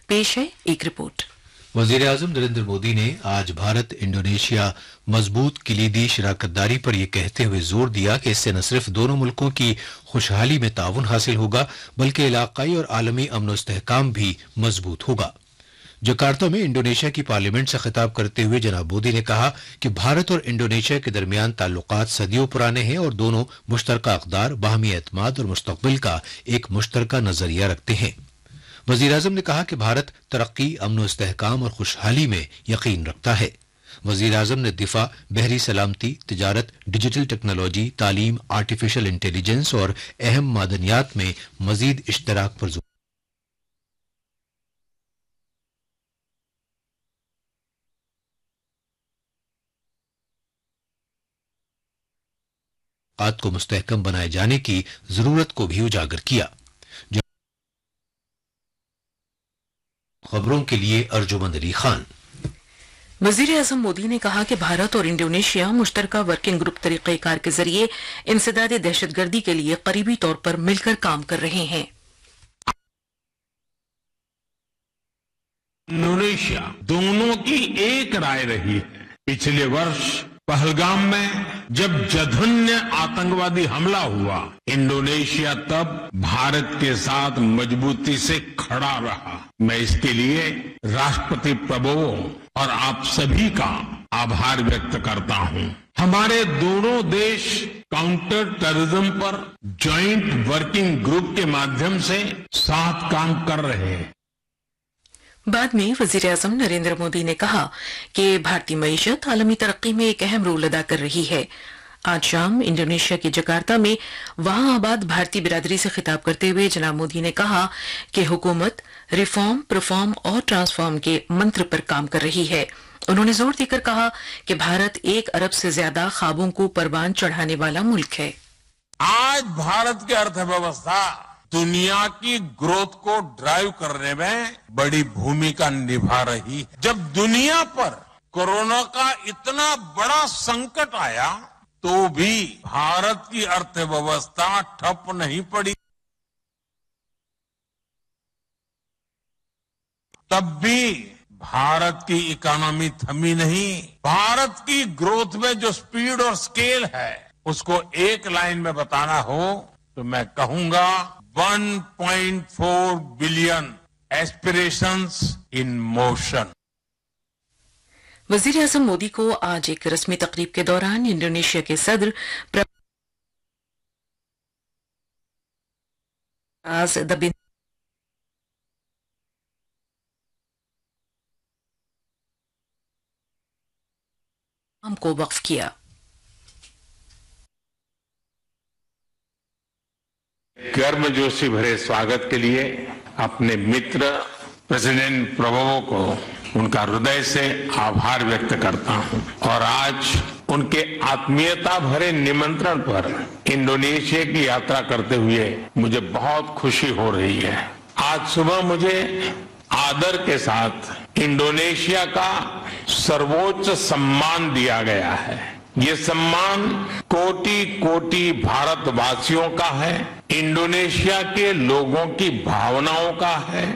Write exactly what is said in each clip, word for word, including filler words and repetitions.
पेश है एक रिपोर्ट। वजीर आजम नरेंद्र मोदी ने आज भारत इंडोनेशिया मजबूत कलीदी शराकतदारी पर यह कहते हुए जोर दिया कि इससे न सिर्फ दोनों मुल्कों की खुशहाली में ताउन हासिल होगा बल्कि इलाकाई और आलमी अमन और इस्तेहकाम भी मजबूत होगा। जकार्ता में इंडोनेशिया की पार्लियामेंट से खिताब करते हुए जनाब मोदी ने कहा कि भारत और इंडोनेशिया के दरमियान ताल्लुकात सदियों पुराने हैं और दोनों मुश्तरका अक़दार, बाहमी एतमाद और मुस्तक़बिल का एक मुश्तरका नजरिया रखते हैं। वजीर आजम ने कहा कि भारत तरक्की, अमन और इस्तेहकाम और खुशहाली में यकीन रखता है। वजीर आजम ने दिफा, बहरी सलामती, तिजारत, डिजिटल टेक्नोलॉजी, तालीम, आर्टिफिशियल इंटेलिजेंस और अहम मादनियात में मजीद इश्तराक पर जोर आत को मुस्तहकम बनाए जाने की जरूरत को भी उजागर किया। खबरों के लिए अर्जुमंद अली खान। वजीर आजम मोदी ने कहा कि भारत और इंडोनेशिया मुश्तरका वर्किंग ग्रुप तरीक़ेकार के जरिए इंसदाद दहशतगर्दी के लिए करीबी तौर पर मिलकर काम कर रहे हैं। इंडोनेशिया दोनों की एक राय रही है। पिछले वर्ष पहलगाम में जब जघन्य आतंकवादी हमला हुआ, इंडोनेशिया तब भारत के साथ मजबूती से खड़ा रहा। मैं इसके लिए राष्ट्रपति प्रभुओं और आप सभी का आभार व्यक्त करता हूं। हमारे दोनों देश काउंटर टेररिज्म पर जॉइंट वर्किंग ग्रुप के माध्यम से साथ काम कर रहे हैं। बाद में वजीर आजम नरेंद्र मोदी ने कहा कि भारतीय मईशत आलमी तरक्की में एक अहम रोल अदा कर रही है। आज शाम इंडोनेशिया के जकार्ता में वहां आबाद भारतीय बिरादरी से खिताब करते हुए जनाब मोदी ने कहा कि हुकूमत रिफॉर्म, परफॉर्म और ट्रांसफॉर्म के मंत्र पर काम कर रही है। उन्होंने जोर देकर कहा कि भारत एक अरब से ज्यादा ख्वाबों को परवान चढ़ाने वाला मुल्क है। आज भारत की अर्थव्यवस्था दुनिया की ग्रोथ को ड्राइव करने में बड़ी भूमिका निभा रही है। जब दुनिया पर कोरोना का इतना बड़ा संकट आया तो भी भारत की अर्थव्यवस्था ठप नहीं पड़ी। तब भी भारत की इकोनॉमी थमी नहीं। भारत की ग्रोथ में जो स्पीड और स्केल है उसको एक लाइन में बताना हो तो मैं कहूंगा one point four billion aspirations in motion. वजीर आजम मोदी को आज एक रस्मी तकरीब के दौरान इंडोनेशिया के सदर को वक्फ किया। गर्मजोशी भरे स्वागत के लिए अपने मित्र प्रेसिडेंट प्रभुओं को उनका हृदय से आभार व्यक्त करता हूं और आज उनके आत्मीयता भरे निमंत्रण पर इंडोनेशिया की यात्रा करते हुए मुझे बहुत खुशी हो रही है। आज सुबह मुझे आदर के साथ इंडोनेशिया का सर्वोच्च सम्मान दिया गया है। ये सम्मान कोटि कोटि भारतवासियों का है, इंडोनेशिया के लोगों की भावनाओं का है।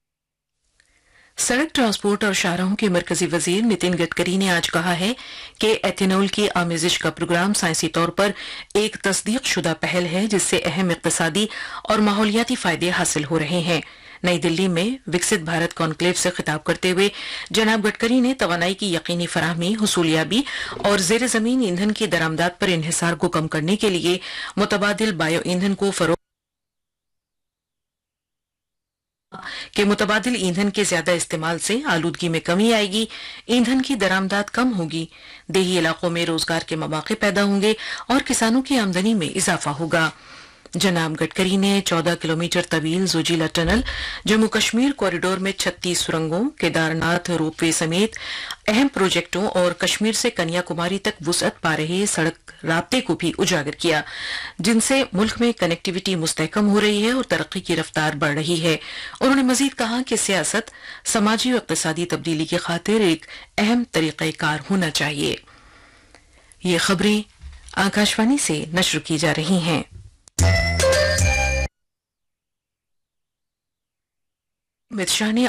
सड़क ट्रांसपोर्ट और शाहराहों के मरकजी वजीर नितिन गडकरी ने आज कहा है कि एथेनॉल की आमेजिश का प्रोग्राम साइंसी तौर पर एक तस्दीक शुदा पहल है जिससे अहम इक्तिसादी और माहौलियाती फायदे हासिल हो रहे हैं। नई दिल्ली में विकसित भारत कॉन्क्लेव से खिताब करते हुए जनाब गडकरी ने तवानाई की यकीनी फराहमी, हुसूलियाबी और जेर जमीन ईंधन की दरामदात पर इन्हिसार को कम करने के लिए मुतबादिल बायो ईंधन को फरोग के मुतबादिल ईंधन के ज्यादा इस्तेमाल से आलूदगी में कमी आएगी, ईंधन की दरामदात कम होगी, देही इलाकों में रोजगार के मौके पैदा होंगे और किसानों की आमदनी में इजाफा होगा। जनाब गडकरी ने चौदह किलोमीटर तवील जोजिला टनल, जम्मू कश्मीर कॉरिडोर में छत्तीस सुरंगों, केदारनाथ रोपवे समेत अहम प्रोजेक्टों और कश्मीर से कन्याकुमारी तक वुसअत पा रहे सड़क राब्ते को भी उजागर किया, जिनसे मुल्क में कनेक्टिविटी मुस्तहकम हो रही है और तरक्की की रफ्तार बढ़ रही है। उन्होंने मजीद कहा कि सियासत समाजी और इक्तिसादी तब्दीली की खातिर एक अहम तरीक़ेकार होना चाहिए। ये खबरें आकाशवाणी से नश्र की जा रही हैं। अमित शाह ने